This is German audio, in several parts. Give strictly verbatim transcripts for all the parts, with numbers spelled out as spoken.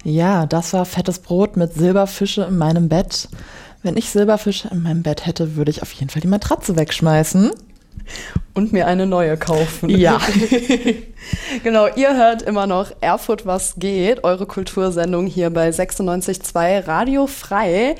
Ja, das war fettes Brot mit Silberfische in meinem Bett. Wenn ich Silberfische in meinem Bett hätte, würde ich auf jeden Fall die Matratze wegschmeißen. Und mir eine neue kaufen. Ja. Genau, ihr hört immer noch Erfurt, was geht? Eure Kultursendung hier bei sechsundneunzig Komma zwei Radio Frei.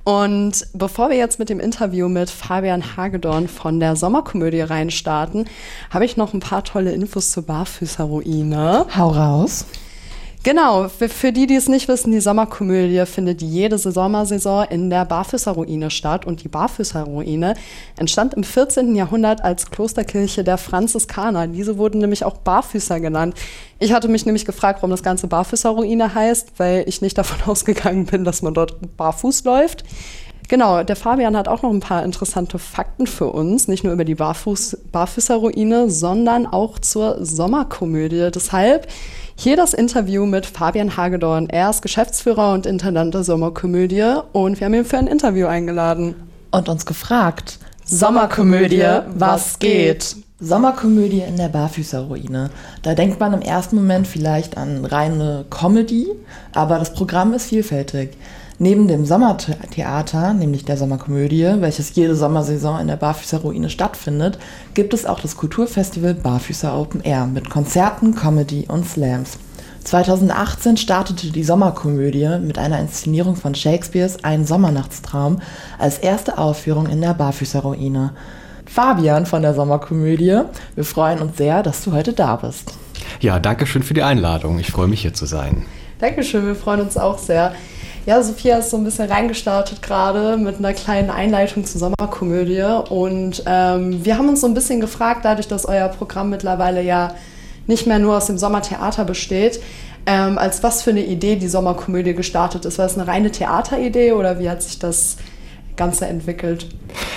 Und bevor wir jetzt mit dem Interview mit Fabian Hagedorn von der Sommerkomödie reinstarten, habe ich noch ein paar tolle Infos zur Barfüßerruine. Hau raus. Genau, für, für die, die es nicht wissen, die Sommerkomödie findet jede Sommersaison in der Barfüßerruine statt. Und die Barfüßerruine entstand im vierzehnten Jahrhundert als Klosterkirche der Franziskaner. Diese wurden nämlich auch Barfüßer genannt. Ich hatte mich nämlich gefragt, warum das Ganze Barfüßerruine heißt, weil ich nicht davon ausgegangen bin, dass man dort barfuß läuft. Genau, der Fabian hat auch noch ein paar interessante Fakten für uns, nicht nur über die Barfuß, Barfüßerruine, sondern auch zur Sommerkomödie. Deshalb hier das Interview mit Fabian Hagedorn. Er ist Geschäftsführer und Intendant der Sommerkomödie und wir haben ihn für ein Interview eingeladen. Und uns gefragt, Sommerkomödie, was geht? Sommerkomödie in der Barfüßerruine. Da denkt man im ersten Moment vielleicht an reine Comedy, aber das Programm ist vielfältig. Neben dem Sommertheater, nämlich der Sommerkomödie, welches jede Sommersaison in der Barfüßerruine stattfindet, gibt es auch das Kulturfestival Barfüßer Open Air mit Konzerten, Comedy und Slams. zweitausendachtzehn startete die Sommerkomödie mit einer Inszenierung von Shakespeares Ein Sommernachtstraum als erste Aufführung in der Barfüßerruine. Fabian von der Sommerkomödie, wir freuen uns sehr, dass du heute da bist. Ja, danke schön für die Einladung. Ich freue mich, hier zu sein. Dankeschön, wir freuen uns auch sehr. Ja, Sophia ist so ein bisschen reingestartet gerade mit einer kleinen Einleitung zur Sommerkomödie und ähm, wir haben uns so ein bisschen gefragt, dadurch, dass euer Programm mittlerweile ja nicht mehr nur aus dem Sommertheater besteht, ähm, als was für eine Idee die Sommerkomödie gestartet ist. War es eine reine Theateridee oder wie hat sich das Ganze entwickelt?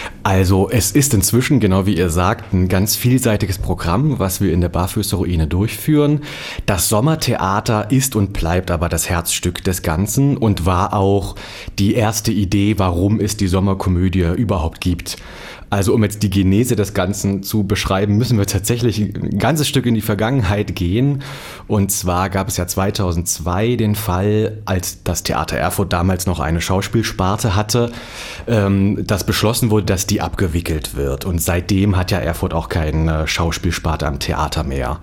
Also es ist inzwischen, genau wie ihr sagt, ein ganz vielseitiges Programm, was wir in der Barfüßerruine durchführen. Das Sommertheater ist und bleibt aber das Herzstück des Ganzen und war auch die erste Idee, warum es die Sommerkomödie überhaupt gibt. Also um jetzt die Genese des Ganzen zu beschreiben, müssen wir tatsächlich ein ganzes Stück in die Vergangenheit gehen. Und zwar gab es ja zweitausendzwei den Fall, als das Theater Erfurt damals noch eine Schauspielsparte hatte, ähm, dass beschlossen wurde, dass die abgewickelt wird. Und seitdem hat ja Erfurt auch keine Schauspielsparte am Theater mehr.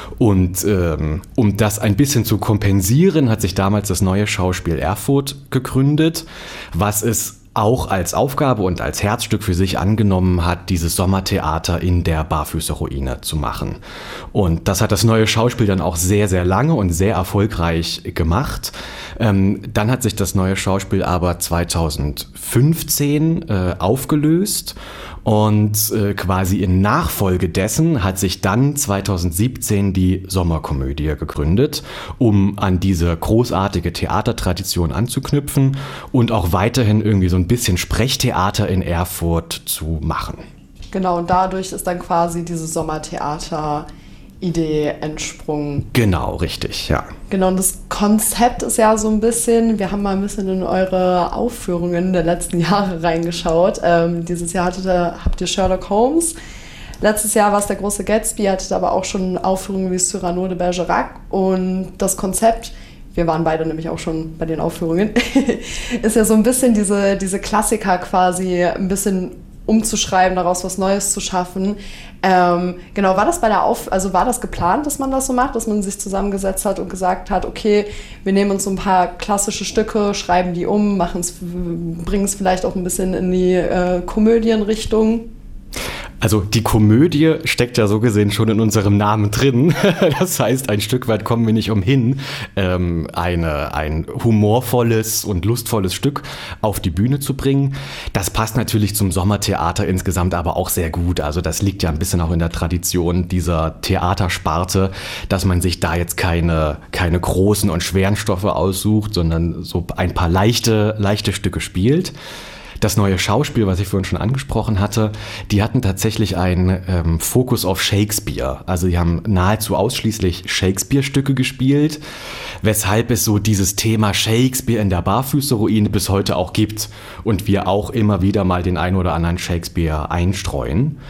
Und ähm, um das ein bisschen zu kompensieren, hat sich damals das neue Schauspiel Erfurt gegründet, was es auch als Aufgabe und als Herzstück für sich angenommen hat, dieses Sommertheater in der Barfüßerruine zu machen. Und das hat das neue Schauspiel dann auch sehr, sehr lange und sehr erfolgreich gemacht. Ähm, dann hat sich das neue Schauspiel aber zweitausendfünfzehn äh, aufgelöst und äh, quasi in Nachfolge dessen hat sich dann zweitausendsiebzehn die Sommerkomödie gegründet, um an diese großartige Theatertradition anzuknüpfen und auch weiterhin irgendwie so ein bisschen Sprechtheater in Erfurt zu machen. Genau, und dadurch ist dann quasi diese Sommertheater-Idee entsprungen. Genau, richtig, ja. Genau, und das Konzept ist ja so ein bisschen, wir haben mal ein bisschen in eure Aufführungen der letzten Jahre reingeschaut. Ähm, dieses Jahr hattet ihr, habt ihr Sherlock Holmes. Letztes Jahr war es der große Gatsby, hattet aber auch schon Aufführungen wie Cyrano de Bergerac. Und das Konzept, wir waren beide nämlich auch schon bei den Aufführungen, ist ja so ein bisschen diese, diese Klassiker quasi ein bisschen umzuschreiben, daraus was Neues zu schaffen. Ähm, genau, war das bei der Auf, also war das geplant, dass man das so macht, dass man sich zusammengesetzt hat und gesagt hat, okay, wir nehmen uns so ein paar klassische Stücke, schreiben die um, machen's, bringen es vielleicht auch ein bisschen in die äh, Komödienrichtung? Also die Komödie steckt ja so gesehen schon in unserem Namen drin. Das heißt, ein Stück weit kommen wir nicht umhin, ähm, eine, ein humorvolles und lustvolles Stück auf die Bühne zu bringen. Das passt natürlich zum Sommertheater insgesamt aber auch sehr gut. Also das liegt ja ein bisschen auch in der Tradition dieser Theatersparte, dass man sich da jetzt keine, keine großen und schweren Stoffe aussucht, sondern so ein paar leichte, leichte Stücke spielt. Das neue Schauspiel, was ich vorhin schon angesprochen hatte, die hatten tatsächlich einen ähm, Fokus auf Shakespeare. Also die haben nahezu ausschließlich Shakespeare-Stücke gespielt, weshalb es so dieses Thema Shakespeare in der Barfüßerruine bis heute auch gibt und wir auch immer wieder mal den einen oder anderen Shakespeare einstreuen.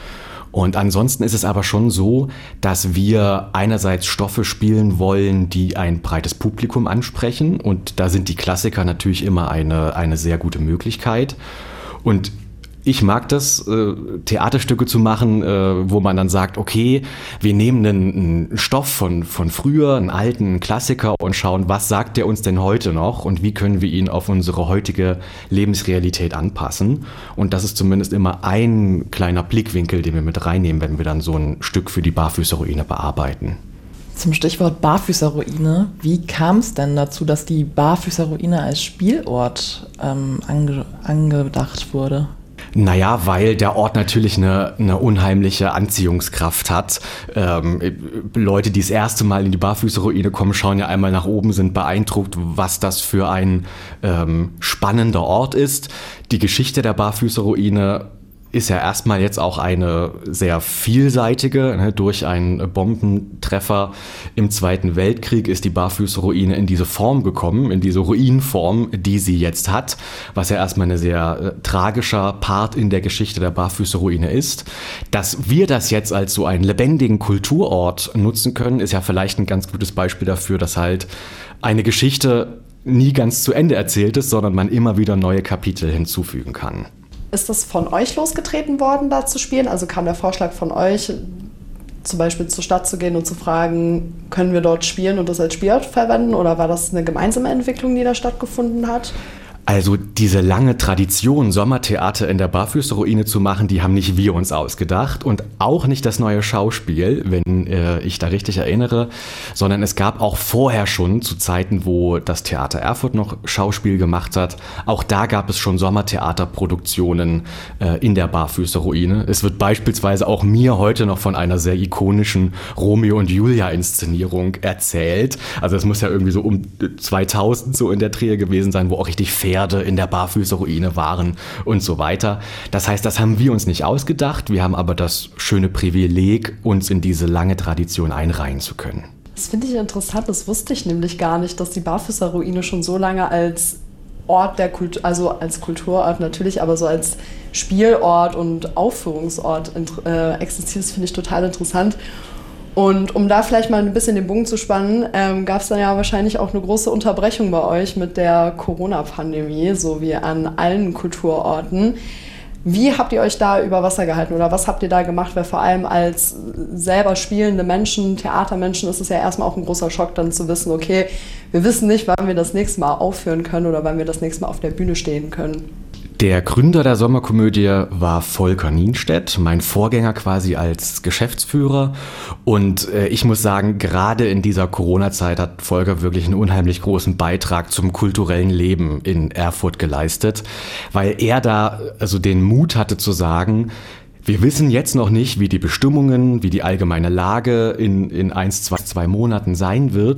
Und ansonsten ist es aber schon so, dass wir einerseits Stoffe spielen wollen, die ein breites Publikum ansprechen. Und da sind die Klassiker natürlich immer eine, eine sehr gute Möglichkeit. Und ich mag das, äh, Theaterstücke zu machen, äh, wo man dann sagt, okay, wir nehmen einen, einen Stoff von, von früher, einen alten Klassiker und schauen, was sagt der uns denn heute noch und wie können wir ihn auf unsere heutige Lebensrealität anpassen. Und das ist zumindest immer ein kleiner Blickwinkel, den wir mit reinnehmen, wenn wir dann so ein Stück für die Barfüßerruine bearbeiten. Zum Stichwort Barfüßerruine, wie kam es denn dazu, dass die Barfüßerruine als Spielort ähm, ange- angedacht wurde? Naja, weil der Ort natürlich eine, eine unheimliche Anziehungskraft hat. Ähm, Leute, die das erste Mal in die Barfüßerruine kommen, schauen ja einmal nach oben, sind beeindruckt, was das für ein ähm, spannender Ort ist. Die Geschichte der Barfüßerruine ist ja erstmal jetzt auch eine sehr vielseitige. Ne? Durch einen Bombentreffer im Zweiten Weltkrieg ist die Barfüßerruine in diese Form gekommen, in diese Ruinenform, die sie jetzt hat, was ja erstmal ein sehr äh, tragischer Part in der Geschichte der Barfüßerruine ist. Dass wir das jetzt als so einen lebendigen Kulturort nutzen können, ist ja vielleicht ein ganz gutes Beispiel dafür, dass halt eine Geschichte nie ganz zu Ende erzählt ist, sondern man immer wieder neue Kapitel hinzufügen kann. Ist das von euch losgetreten worden, da zu spielen? Also kam der Vorschlag von euch, zum Beispiel zur Stadt zu gehen und zu fragen, können wir dort spielen und das als Spielort verwenden? Oder war das eine gemeinsame Entwicklung, die da stattgefunden hat? Also diese lange Tradition, Sommertheater in der Barfüßerruine zu machen, die haben nicht wir uns ausgedacht und auch nicht das neue Schauspiel, wenn äh, ich da richtig erinnere, sondern es gab auch vorher schon, zu Zeiten, wo das Theater Erfurt noch Schauspiel gemacht hat, auch da gab es schon Sommertheaterproduktionen äh, in der Barfüßerruine. Es wird beispielsweise auch mir heute noch von einer sehr ikonischen Romeo und Julia-Inszenierung erzählt. Also es muss ja irgendwie so um zweitausend so in der Drehe gewesen sein, wo auch richtig Pferde in der Barfüßerruine waren und so weiter. Das heißt, das haben wir uns nicht ausgedacht. Wir haben aber das schöne Privileg, uns in diese lange Tradition einreihen zu können. Das finde ich interessant. Das wusste ich nämlich gar nicht, dass die Barfüßerruine schon so lange als Ort der Kultur, also als Kulturort natürlich, aber so als Spielort und Aufführungsort äh, existiert. Das finde ich total interessant. Und um da vielleicht mal ein bisschen den Bogen zu spannen, ähm, gab es dann ja wahrscheinlich auch eine große Unterbrechung bei euch mit der Corona-Pandemie, so wie an allen Kulturorten. Wie habt ihr euch da über Wasser gehalten oder was habt ihr da gemacht? Weil vor allem als selber spielende Menschen, Theatermenschen, ist es ja erstmal auch ein großer Schock, dann zu wissen, okay, wir wissen nicht, wann wir das nächste Mal aufführen können oder wann wir das nächste Mal auf der Bühne stehen können. Der Gründer der Sommerkomödie war Volker Nienstedt, mein Vorgänger quasi als Geschäftsführer. Und äh, ich muss sagen, gerade in dieser Corona-Zeit hat Volker wirklich einen unheimlich großen Beitrag zum kulturellen Leben in Erfurt geleistet, weil er da also den Mut hatte zu sagen, wir wissen jetzt noch nicht, wie die Bestimmungen, wie die allgemeine Lage in, in eins, zwei, zwei Monaten sein wird.